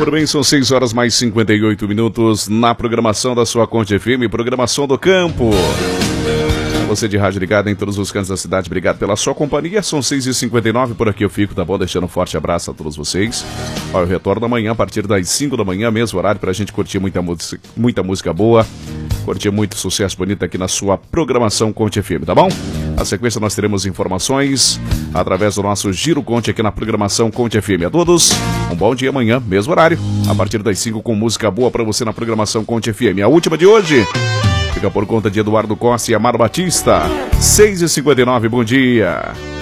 Muito bem, são 6 horas mais 58 minutos na programação da sua Conte FM, programação do campo. Você de rádio ligado em todos os cantos da cidade, obrigado pela sua companhia. São 6h59, por aqui eu fico, tá bom? Deixando um forte abraço a todos vocês. Eu retorno amanhã a partir das 5 da manhã, mesmo horário, pra gente curtir muita música boa, curtir muito sucesso bonito aqui na sua programação Conte FM, tá bom? Na sequência nós teremos informações através do nosso Giro Conte aqui na programação Conte FM. A todos, um bom dia amanhã, mesmo horário, a partir das 5 com música boa pra você na programação Conte FM. A última de hoje fica por conta de Eduardo Costa e Amaro Batista. 6h59, bom dia.